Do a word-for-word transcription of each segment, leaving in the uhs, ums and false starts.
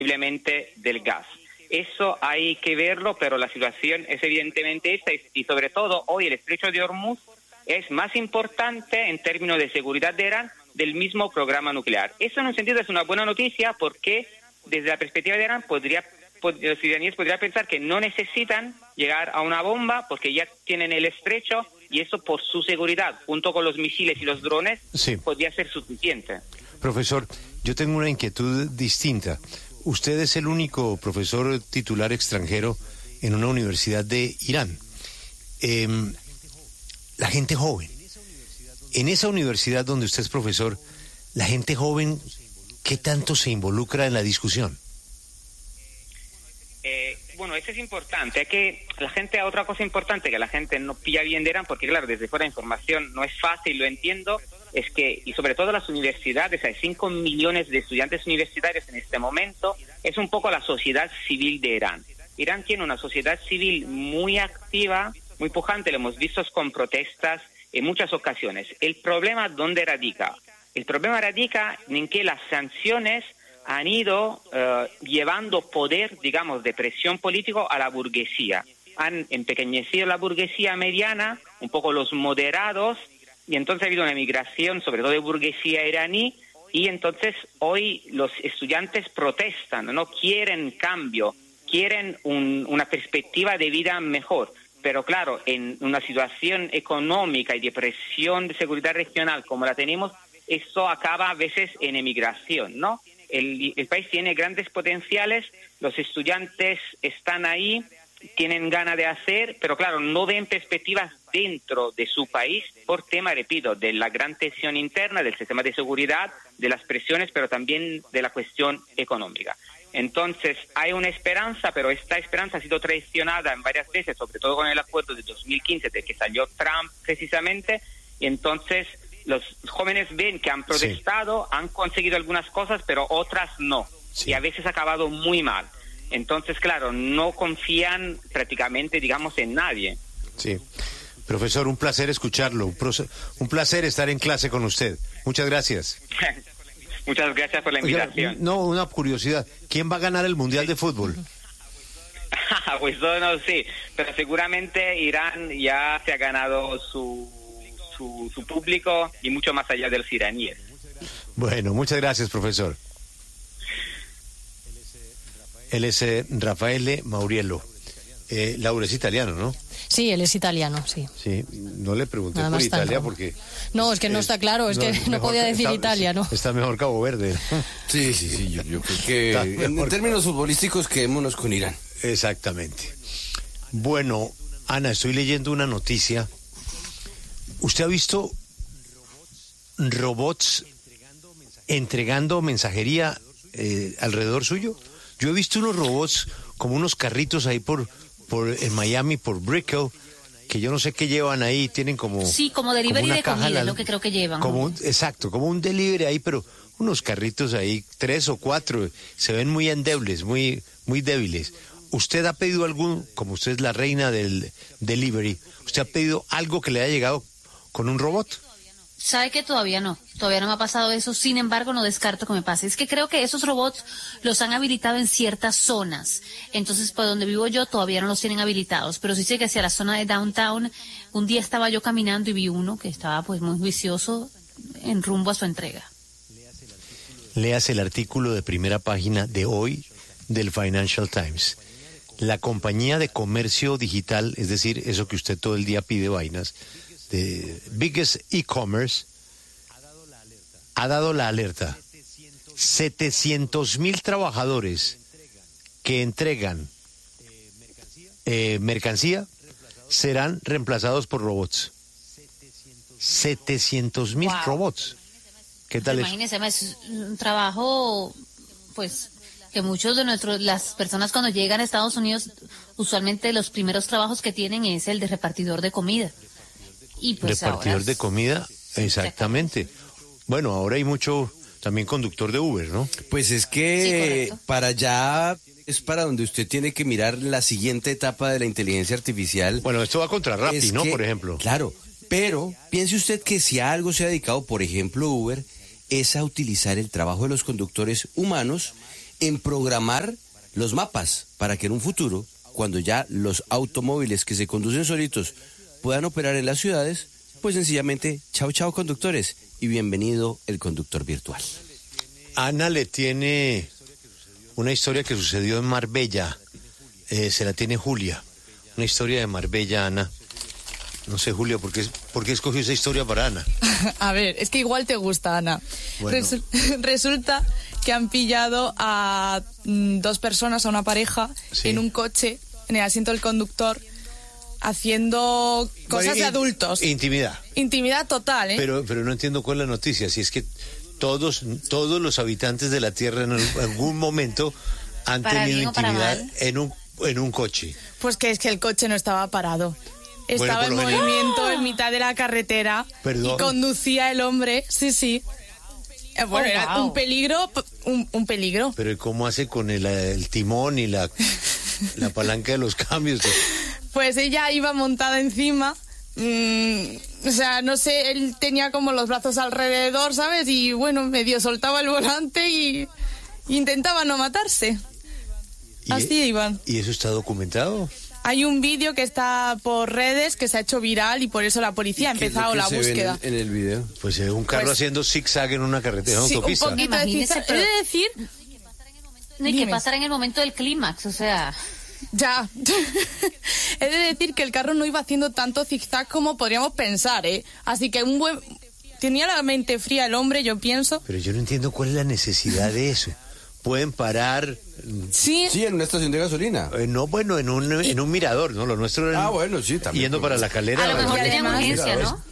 posiblemente del gas. Eso hay que verlo, pero la situación es evidentemente esta, y sobre todo hoy el estrecho de Hormuz es más importante en términos de seguridad de Irán del mismo programa nuclear. Eso en un sentido es una buena noticia porque desde la perspectiva de Irán podría, pod, los iraníes podrían pensar que no necesitan llegar a una bomba porque ya tienen el estrecho, y eso por su seguridad, junto con los misiles y los drones, sí, podría ser suficiente. Profesor, yo tengo una inquietud distinta. Usted es el único profesor titular extranjero en una universidad de Irán. Eh, la gente joven. En esa universidad donde usted es profesor, la gente joven, ¿qué tanto se involucra en la discusión? Eh, bueno, eso es importante. Es que la gente, otra cosa importante que la gente no pilla bien de Irán, porque claro, desde fuera la información no es fácil, lo entiendo, es que, y sobre todo las universidades, hay cinco millones de estudiantes universitarios en este momento, es un poco la sociedad civil de Irán. Irán tiene una sociedad civil muy activa, muy pujante, lo hemos visto con protestas en muchas ocasiones. El problema, ¿dónde radica? El problema radica en que las sanciones han ido uh, llevando poder, digamos, de presión político a la burguesía. Han empequeñecido la burguesía mediana, un poco los moderados, y entonces ha habido una migración, sobre todo de burguesía iraní, y entonces hoy los estudiantes protestan, no quieren cambio, quieren un, una perspectiva de vida mejor. Pero claro, en una situación económica y de presión de seguridad regional como la tenemos, eso acaba a veces en emigración, ¿no? El, el país tiene grandes potenciales, los estudiantes están ahí, tienen ganas de hacer, pero claro, no ven perspectivas dentro de su país por tema, repito, de la gran tensión interna, del sistema de seguridad, de las presiones, pero también de la cuestión económica. Entonces, hay una esperanza, pero esta esperanza ha sido traicionada en varias veces, sobre todo con el acuerdo de dos mil quince, de que salió Trump precisamente, y entonces los jóvenes ven que han protestado, sí, han conseguido algunas cosas, pero otras no, sí, y a veces ha acabado muy mal. Entonces, claro, no confían prácticamente, digamos, en nadie. Sí. Profesor, un placer escucharlo, un, proce- un placer estar en clase con usted. Muchas gracias. Muchas gracias por la invitación. Oiga, no, una curiosidad. ¿Quién va a ganar el Mundial de Fútbol? Pues no, no sé, pero seguramente Irán ya se ha ganado su, su, su público y mucho más allá de los iraníes. Bueno, muchas gracias, profesor. Él es eh, Raffaele Mauriello. Eh, Laura es italiano, ¿no? Sí, él es italiano, sí. Sí, no le pregunté por Italia no. porque... No, es que no está claro, es no, que no podía decir está, Italia, ¿no? Está mejor Cabo Verde. Sí, sí, sí, yo, yo creo que en, en términos futbolísticos quedémonos con Irán. Exactamente. Bueno, Ana, estoy leyendo una noticia. ¿Usted ha visto robots entregando mensajería eh, alrededor suyo? Yo he visto unos robots como unos carritos ahí por, por en Miami, por Brickell, que yo no sé qué llevan ahí, tienen como... Sí, como delivery como de comida, la, es lo que creo que llevan. Como un, exacto, como un delivery ahí, pero unos carritos ahí, tres o cuatro, se ven muy endebles, muy, muy débiles. ¿Usted ha pedido algún, como usted es la reina del delivery, usted ha pedido algo que le haya llegado con un robot? Sabe que todavía no, todavía no me ha pasado eso, sin embargo no descarto que me pase. Es que creo que esos robots los han habilitado en ciertas zonas, entonces por donde vivo yo todavía no los tienen habilitados, pero sí sé que hacia la zona de downtown, un día estaba yo caminando y vi uno que estaba pues muy juicioso en rumbo a su entrega. Léase el artículo de primera página de hoy del Financial Times. La compañía de comercio digital, es decir, eso que usted todo el día pide vainas, de Biggest E-Commerce, ha dado la alerta. setecientos mil trabajadores que entregan eh, mercancía serán reemplazados por robots. setecientos mil wow. robots. ¿Qué tal eso? Imagínese, es un trabajo, pues, que muchos de nuestros, las personas cuando llegan a Estados Unidos, usualmente los primeros trabajos que tienen es el de repartidor de comida. Y pues repartidor ahora... de comida, exactamente. Bueno, ahora hay mucho también conductor de Uber, ¿no? Pues es que sí, para allá es para donde usted tiene que mirar la siguiente etapa de la inteligencia artificial. Bueno, esto va contra Rappi, ¿no? Que, por ejemplo. Claro, pero piense usted que si a algo se ha dedicado, por ejemplo, Uber, es a utilizar el trabajo de los conductores humanos en programar los mapas para que en un futuro, cuando ya los automóviles que se conducen solitos puedan operar en las ciudades, pues sencillamente, chao, chao conductores y bienvenido el conductor virtual. Ana le tiene una historia que sucedió en Marbella, eh, se la tiene Julia, una historia de Marbella, Ana. No sé, Julia, ¿por qué, ¿por qué escogió esa historia para Ana? A ver, es que igual te gusta, Ana. Bueno. Resu- resulta que han pillado a mm, dos personas, a una pareja, Sí. en un coche, en el asiento del conductor, haciendo cosas Bueno, de in- adultos. Intimidad. Intimidad total, ¿eh? Pero, pero no entiendo cuál es la noticia. Si es que todos, todos los habitantes de la Tierra en algún momento han Para tenido bien o para intimidad mal. en un, en un coche. Pues que es que el coche no estaba parado. Bueno, Estaba por en lo general- movimiento en mitad de la carretera. Perdón. Y conducía el hombre, sí, sí. Eh, Bueno, Oh, era wow. un peligro, p- un, un peligro. Pero ¿cómo hace con el, el timón y la, la palanca de los cambios? Pues ella iba montada encima, mm, o sea, no sé, él tenía como los brazos alrededor, ¿sabes? Y bueno, medio soltaba el volante y, y intentaba no matarse. ¿Y, Así iban. ¿Y eso está documentado? Hay un vídeo que está por redes que se ha hecho viral y por eso la policía ha ¿Qué es lo empezado que la se ve búsqueda. En el, en el video. Pues eh, un carro Pues- haciendo zigzag en una carretera, en una Sí, un autopista. poquito de Imagínese, zigzag. pero- He de decir, No, y que Dime. pasara en el momento del clímax, o sea... ya, he de decir que el carro no iba haciendo tanto zigzag como podríamos pensar, ¿eh? Así que un buen... Tenía la mente fría el hombre, yo pienso. Pero yo no entiendo cuál es la necesidad de eso. Pueden parar, Sí, Sí, en una estación de gasolina. eh, no, bueno, en un, en un mirador, ¿no? Lo nuestro era Ah, bueno, sí, también. yendo para la calera. A lo mejor y tenían además- urgencia, ¿no?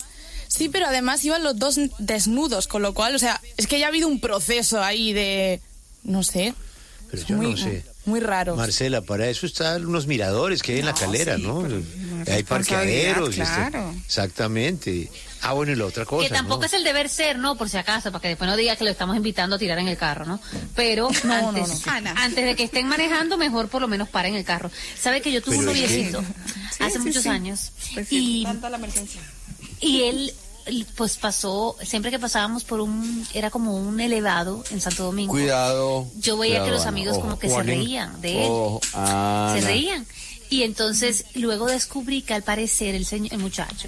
sí, pero además iban los dos desnudos, con lo cual, o sea, es que ya ha habido un proceso ahí de... No sé. Pero yo muy, no sé. Muy raro. Marcela, para eso están unos miradores que hay en la calera, sí, ¿no? pero una Hay responsabilidad, parqueaderos. este, claro. exactamente. Ah, bueno, y la otra cosa, Que tampoco ¿no? es el deber ser, ¿no? Por si acaso, para que después no diga que lo estamos invitando a tirar en el carro, ¿no? Pero No, no, antes, no. Ana. antes de que estén manejando, mejor por lo menos paren el carro. ¿Sabe que yo tuve Pero un es que- noviecito Sí, hace sí, muchos sí. años? Pues sí, y, tanta la emergencia. y él, él, pues pasó, siempre que pasábamos por un, era como un elevado en Santo Domingo. Cuidado. Yo veía cuidado, que los Ana. amigos Ojo, como que se Juanín. reían de él. Ojo, Ana. Se reían. Y entonces luego descubrí que al parecer el, señor, el muchacho,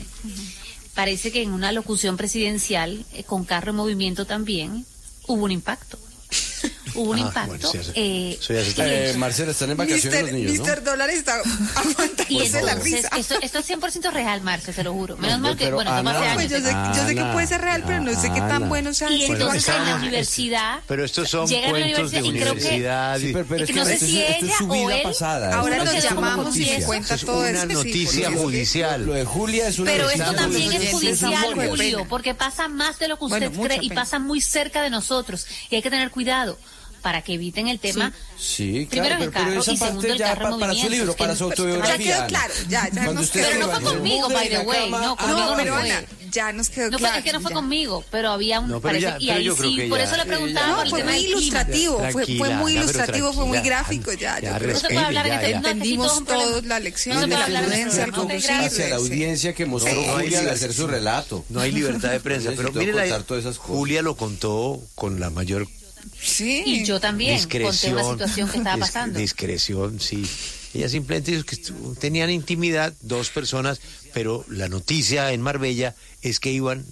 parece que en una locución presidencial, eh, con carro en movimiento también, hubo un impacto. Hubo un Ah, impacto. bueno, sí, eso- eh, eso ya se está- y Eh, entonces- Marcela, están en vacaciones los Mister, niños, ¿no? Mister Dólares está y aguantándose la entonces, risa. esto, esto es cien por ciento real, Marce, se lo juro. Menos No, mal que, pero bueno, esto Ana, fue hace Pues años. yo sé, yo sé que Ana, puede ser real, pero no sé qué tan Ana. bueno sea. Y decir Bueno, entonces en la estábamos- universidad... Pero estos son llegan a la cuentos de universidad y creo que- universidad. Sí, y- pero, pero Es es que que no sé esto, si es, esto es ella su o vida él- pasada. Ahora esto nos es una llamamos y noticia. se cuenta es todo una eso. sí, noticia porque es que- judicial. Lo de Julia es una Pero noticia esto también es oyentes, judicial, es amor, Julio, pena. porque pasa más de lo que usted Bueno, mucha cree y pena. pasa muy cerca de nosotros. Y hay que tener cuidado para que eviten el tema. Sí, Primero claro, el pero, pero carro esa y segundo parte el ya carro en pa- para su movimiento, libro, es que para su no- autobiografía. Ya quedó Ana. claro, ya, ya Cuando nos usted quedó Pero no se fue va en el conmigo, mundo by y the la way, cama, no, ah, conmigo No, no pero fue. Ana, ya nos quedó No fue, claro. es que no fue ya. conmigo, pero había un... No, pero parece- ya- y pero ahí yo creo sí, que por ya- eso le eh, preguntaba No, por el fue tema muy del clima. ilustrativo, fue, fue Tranquila, muy ya, pero ilustrativo, fue muy tranquila. gráfico, ya. Ya, yo creo No se puede respire, hablar en ya, este- ya. no, aquí Entendimos todos un problema. todos la lección No se de puede la hablar en este prudencia, el programa. conducir. hacia la audiencia que mostró Sí. No hay Julia al libertad. hacer su relato. No hay libertad de prensa, pero Necesito mire, la- contar todas esas cosas. Julia lo contó con la mayor Sí. Y yo también discreción. conté una situación que estaba dis- pasando. Discreción, sí. Ella simplemente dijo que estu- tenían intimidad dos personas, pero la noticia en Marbella es que iban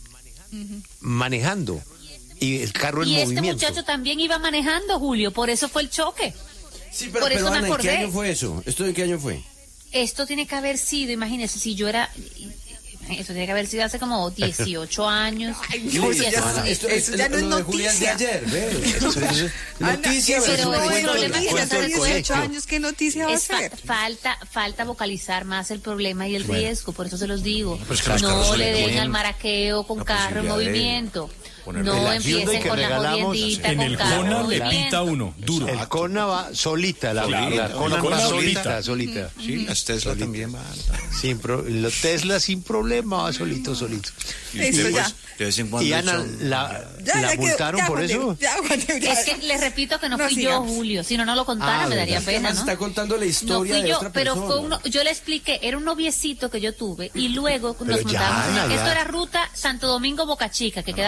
manejando y el carro en Y este movimiento. muchacho también iba manejando, Julio, por eso fue el choque. Sí, pero, Por eso pero me Ana, ¿en qué acordé. año fue eso? ¿Esto en qué año fue? Esto tiene que haber sido, imagínese, si yo era... Eso tiene que haber sido hace como dieciocho años. Ay, Sí, no, así- eso ya- así- esto- eso ya no es lo de Julia es de noticia. ayer, ¿ves? Eso es- Ana, Noticia, eso pero no el es problema es que noticia, no se hace puede. dieciocho años, ¿qué noticia va a Es fa- ser? falta falta vocalizar más el problema y el riesgo, por eso se los digo. Pues que los carros No se le le den ponen al maraqueo con la carro en posibilidad de movimiento. ponerle No la empiecen Hyundai que con la regalamos jodiendita En con el carro en Kona le movimiento. pita uno, duro. El Kona va solita, la, Claro, la la Kona Kona va solita. solita, solita. Sí, las Tesla también van. Sin pro- lo Tesla sin problema va solito, solito. Y Eso usted, ya. pues, de vez en cuando Y Ana, son- la, Ya, la ya quedó, multaron ya por aguante, eso. ya aguante, ya. Es que les repito que no, No fui sigamos. yo, Julio. Si no, no lo contara, Ah, me daría verdad. pena, Además ¿no? está contando la No historia fui de yo, otra pero persona. fue uno, yo le expliqué, era un noviecito que yo tuve y luego nos Pero ya, montamos. Ana, ya. Esto era ruta Santo Domingo Boca Chica, que queda como cuarenta y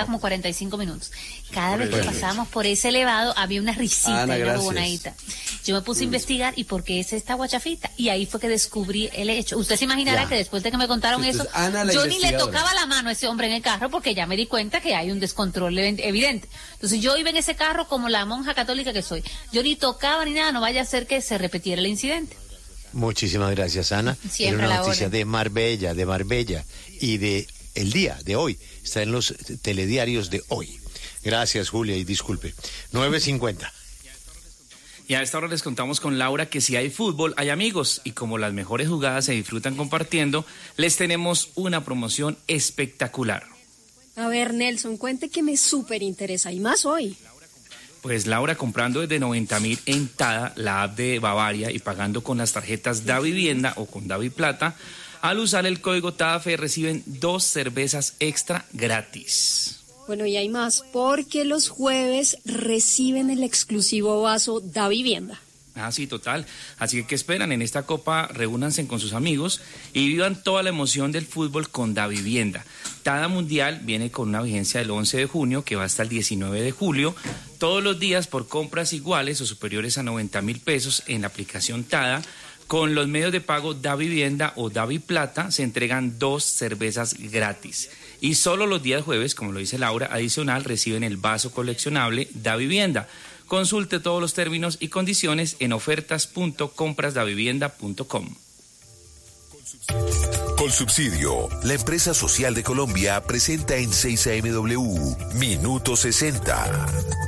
cuarenta y cinco minutos. Cada vez que pasábamos por ese elevado había una risita Ana, y una gracias. bobonadita. Yo me puse a investigar y por qué es esta guachafita. Y ahí fue que descubrí el hecho. Usted se imaginará Ya. que después de que me contaron Entonces, eso, Ana, la yo ni le investigadora. tocaba la mano a ese hombre en el carro porque ya me di cuenta que hay un descontrol ev- evidente. Entonces yo iba en ese carro como la monja católica que soy. Yo ni tocaba ni nada, no vaya a ser que se repitiera el incidente. Muchísimas gracias, Ana. Siempre Era una a la noticia orden. de Marbella, de Marbella y de el día de hoy. Está en los telediarios de hoy. Gracias, Julia, y disculpe. nueve cincuenta. Y a esta hora les contamos con Laura que si hay fútbol, hay amigos. Y como las mejores jugadas se disfrutan compartiendo, les tenemos una promoción espectacular. A ver, Nelson, cuente que me súper interesa, y más hoy. Pues Laura, comprando desde noventa mil en Tada, la app de Bavaria, y pagando con las tarjetas Da Vivienda o con Davi Plata, al usar el código TADAFE reciben dos cervezas extra gratis. Bueno, y hay más, porque los jueves reciben el exclusivo vaso Da Vivienda. Ah, sí, total. Así que, ¿qué esperan? En esta copa, reúnanse con sus amigos y vivan toda la emoción del fútbol con Da Vivienda. Tada Mundial viene con una vigencia del once de junio que va hasta el diecinueve de julio. Todos los días por compras iguales o superiores a noventa mil pesos en la aplicación Tada. Con los medios de pago Da Vivienda o Davi Plata se entregan dos cervezas gratis. Y solo los días jueves, como lo dice Laura, adicional reciben el vaso coleccionable Da Vivienda. Consulte todos los términos y condiciones en ofertas punto compras da vivienda punto com. Colsubsidio, la empresa social de Colombia, presenta en seis A M W Minuto sesenta.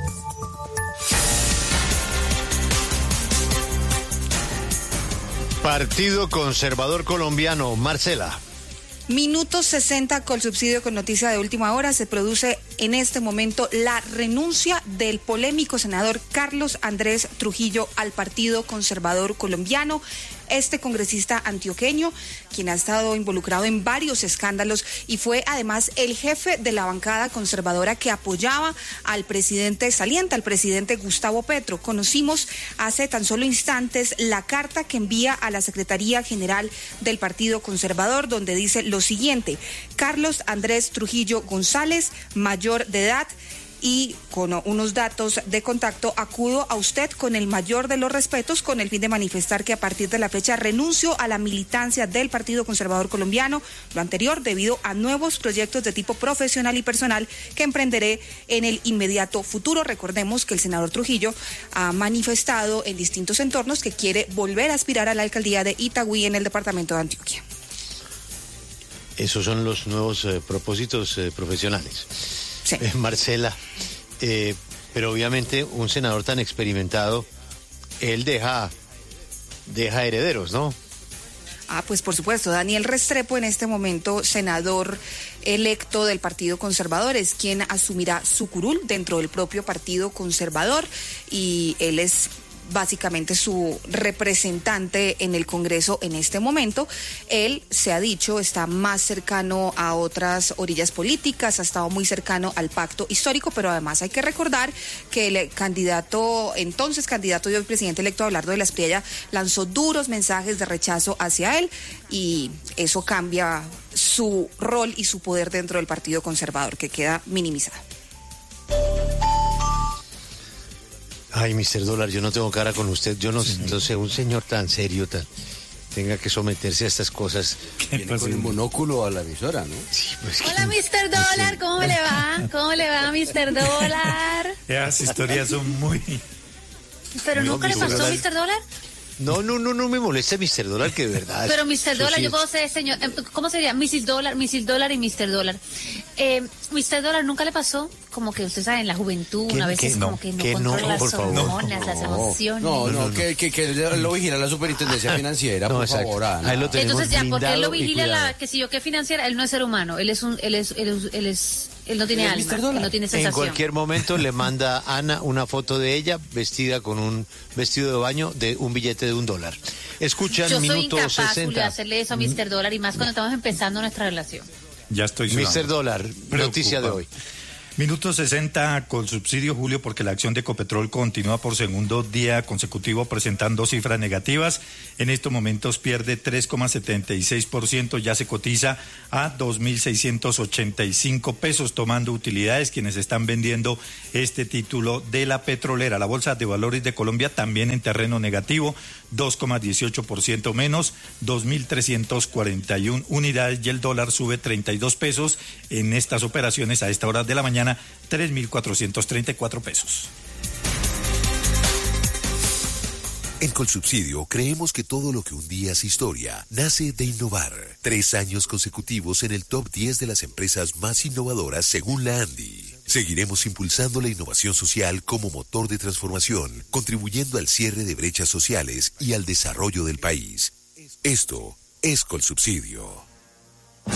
Partido Conservador Colombiano, Marcela. Minuto sesenta, Colsubsidio con noticia de última hora. Se produce en este momento la renuncia del polémico senador Carlos Andrés Trujillo al Partido Conservador Colombiano. Este congresista antioqueño, quien ha estado involucrado en varios escándalos y fue además el jefe de la bancada conservadora que apoyaba al presidente saliente, al presidente Gustavo Petro. Conocimos hace tan solo instantes la carta que envía a la Secretaría General del Partido Conservador, donde dice lo siguiente: Carlos Andrés Trujillo González, mayor de edad, y con unos datos de contacto, acudo a usted con el mayor de los respetos con el fin de manifestar que a partir de la fecha renuncio a la militancia del Partido Conservador Colombiano, lo anterior debido a nuevos proyectos de tipo profesional y personal que emprenderé en el inmediato futuro. Recordemos que el senador Trujillo ha manifestado en distintos entornos que quiere volver a aspirar a la alcaldía de Itagüí en el departamento de Antioquia. Esos son los nuevos eh, propósitos eh, profesionales. Sí. Eh, Marcela, eh, pero obviamente un senador tan experimentado, él deja, deja herederos, ¿no? Ah, pues por supuesto, Daniel Restrepo, en este momento senador electo del Partido Conservador, es quien asumirá su curul dentro del propio Partido Conservador, y él es básicamente su representante en el Congreso en este momento. Él, se ha dicho, está más cercano a otras orillas políticas, ha estado muy cercano al pacto histórico, pero además hay que recordar que el candidato, entonces candidato y hoy presidente electo Abelardo de la Espriella, lanzó duros mensajes de rechazo hacia él, y eso cambia su rol y su poder dentro del Partido Conservador, que queda minimizado. Ay, mister Dólar, yo no tengo cara con usted. Yo no, no sé, un señor tan serio, tan tenga que someterse a estas cosas. Viene con el monóculo a la emisora, ¿no? Sí, pues, Hola, mister Dólar, ¿cómo le va? ¿Cómo le va, mister Dólar? Esas historias son muy... ¿Pero No, nunca le mister pasó, Dólar. mister Dólar? No, no, no, no me moleste, mister Dólar, que de verdad. Pero mister eso Dólar, sí yo es- puedo ser señor, eh, ¿cómo sería? missus Dólar, missus Dólar y mister Dólar. Eh, mister Dólar, ¿nunca le pasó? Como que usted sabe, en la juventud, ¿Qué- a veces qué? como No, que no que no, controla por las favor. hormonas, las emociones. No, no, que, que, que lo vigila la superintendencia financiera, No, por exacto. favor, Ana. Ahí lo tenemos Entonces ya, porque él lo blindado y vigila la, cuidado. que si yo qué financiera, él no es ser humano, él es un, él es, él es, él es, él no tiene ¿El alma, mister él Dólar? no tiene En sensación. cualquier momento le manda a Ana una foto de ella vestida con un vestido de baño de un billete de un dólar. Escuchan Yo soy minuto incapaz, Julio, de sesenta. hacerle eso a mister Dólar, y más cuando estamos empezando nuestra relación. Ya estoy mister sudando. Dólar, noticia de Preocupado. hoy. Minuto sesenta con subsidio, Julio, porque la acción de Ecopetrol continúa por segundo día consecutivo presentando cifras negativas. En estos momentos pierde tres coma setenta y seis por ciento, ya se cotiza a dos mil seiscientos ochenta y cinco pesos, tomando utilidades quienes están vendiendo este título de la petrolera. La Bolsa de Valores de Colombia también en terreno negativo, dos coma dieciocho por ciento menos, dos mil trescientos cuarenta y una unidades, y el dólar sube treinta y dos pesos en estas operaciones a esta hora de la mañana, tres mil cuatrocientos treinta y cuatro pesos. En Colsubsidio creemos que todo lo que un día es historia nace de innovar. Tres años consecutivos en el top diez de las empresas más innovadoras según la ANDI. Seguiremos impulsando la innovación social como motor de transformación, contribuyendo al cierre de brechas sociales y al desarrollo del país. Esto es Colsubsidio.